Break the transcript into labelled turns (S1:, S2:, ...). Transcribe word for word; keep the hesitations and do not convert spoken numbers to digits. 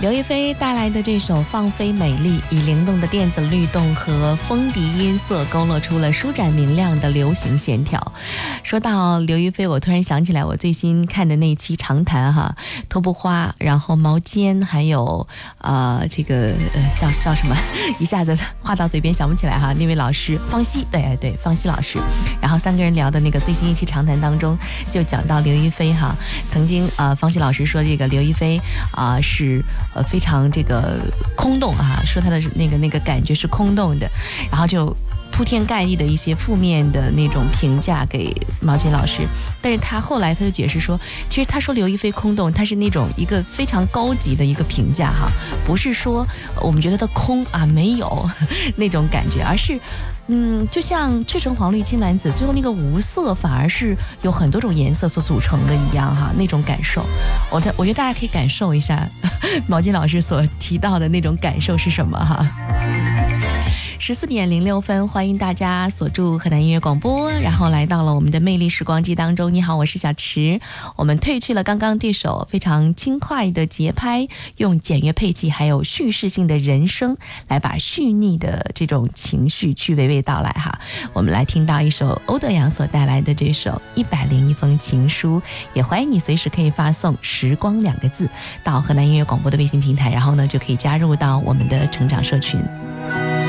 S1: 刘亦菲带来的这首《放飞美丽》，以灵动的电子律动和风笛音色勾勒出了舒展明亮的流行线条。说到刘亦菲，我突然想起来我最新看的那期长谈哈，拖布花，然后毛尖，还有呃这个呃叫叫什么，一下子话到嘴边想不起来哈。那位老师方熙，对对，方熙老师，然后三个人聊的那个最新一期长谈当中，就讲到刘亦菲哈，曾经呃方熙老师说这个刘亦菲啊、呃、是。呃，非常这个空洞啊，说他的那个那个感觉是空洞的，然后就铺天盖地的一些负面的那种评价给毛尖老师。但是他后来他就解释说，其实他说刘亦菲空洞，他是那种一个非常高级的一个评价哈，不是说我们觉得的空啊没有那种感觉，而是嗯，就像赤橙黄绿青蓝紫，最后那个无色反而是有很多种颜色所组成的一样哈，那种感受，我我觉得大家可以感受一下毛尖老师所提到的那种感受是什么哈。十四点零六分，欢迎大家锁住河南音乐广播，然后来到了我们的魅力时光机当中。你好，我是小池。我们褪去了刚刚这首非常轻快的节拍，用简约配器还有叙事性的人声来把细腻的这种情绪去娓娓道来哈。我们来听到一首欧德阳所带来的这首一百零一封情书，也欢迎你随时可以发送时光两个字到河南音乐广播的微信平台，然后呢就可以加入到我们的成长社群。